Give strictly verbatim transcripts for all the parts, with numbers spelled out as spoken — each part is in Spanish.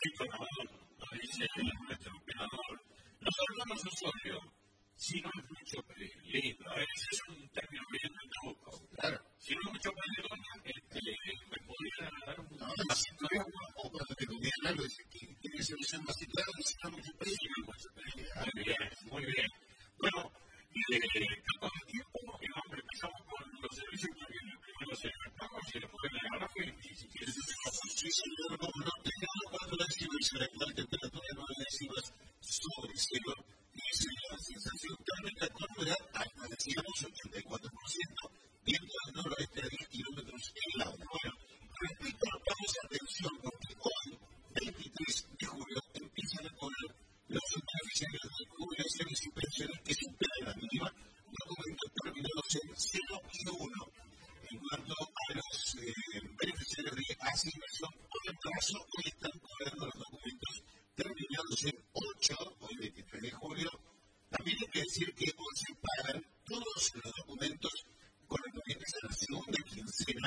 Sí, por favor, lo dice nuestro operador. Nosotros no somos usuarios, si no es mucho lindo. A veces es un término bien truco. Claro. Si no es mucho peligro, este, me podría dar un. No, vasito de agua, o cuando te conviene algo, dice que tiene que ser un vasito de agua, necesita mucho peligro. Muy bien, muy bien. Bueno, eh, con el tiempo, digamos, empezamos con los servicios que vienen primero se pagos y después la garrafa y si quieres sí, señor, como no tengamos cuatro decibelios a la actual temperatura de nueve decibelios sobre cero, y la sensación térmica con humedad hasta decíamos ochenta y cuatro por ciento, viento del noroeste a diez kilómetros en la hora. Bueno, respecto a pagos, atención, porque hoy, veintitrés de julio, empiezan a cobrar los beneficiarios de jubilaciones y pensiones que superan la mínima, documentos terminados en cero y uno. En cuanto a los eh, beneficiarios de asignación por atraso, hoy están cobrando los documentos terminados en ocho, hoy veintitrés de julio. También hay que decir que hoy se pagan todos los documentos correspondientes a la segunda quincena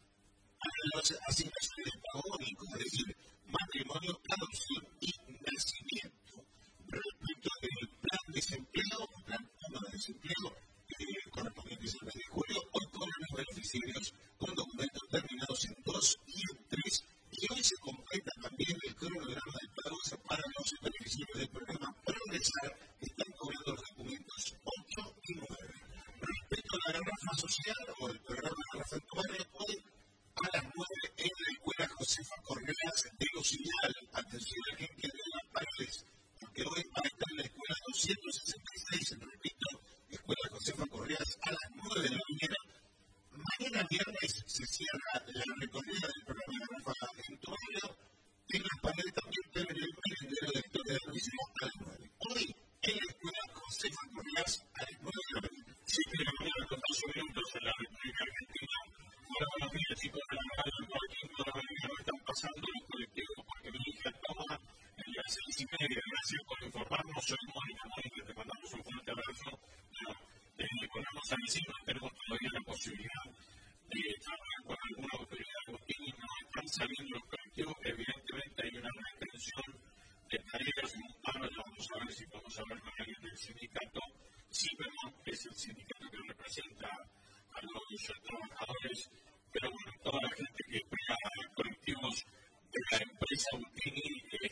a las asignaciones de pago único, es decir, matrimonio, adopción y nacimiento. Respecto del plan de desempleo, plan uno de desempleo, eh, correspondientes al mes de julio, hoy cobran los beneficiarios con documentos terminados en dos y en tres, y hoy se completa también el cronograma de pagos para los beneficiarios del programa Progresar, que están cobrando los documentos ocho y nueve. Respecto a la garrafa social o el programa Garrafa en tu barrio, hoy a las nueve en la escuela Josefa Correas de Lucinal. Atención a la gente de las paredes, porque hoy va a estar en la escuela doscientos sesenta y seis, repito, escuela Josefa Correas a las nueve de la mañana. Mañana viernes se cierra la recorrida del programa Garrafa en tu barrio. En las paredes también tienen el merendero de Victoria de Ruiz a las nueve. Hoy en la escuela Josefa Correas a las nueve de la mañana. Sí, pero mira, con dos minutos en la República Argentina. Hola, buenos días, chicos de la radio, el parking todavía no están pasando los colectivos porque mi hija toma en las seis y media. Gracias por informarnos. Soy Mónica, Mónica, te mandamos un fuerte abrazo. Bueno, eh, ponemos a mis hijos, tenemos todavía la posibilidad de charlar con alguna autoridad de Agustín y no están saliendo los colectivos. Evidentemente hay una retención de tareas montadas. Vamos a ver si podemos hablar con alguien del sindicato. Sí, vemos que es el sindicato que representa a los trabajadores, pero bueno, toda la gente que pega colectivos de la empresa Utini, eh,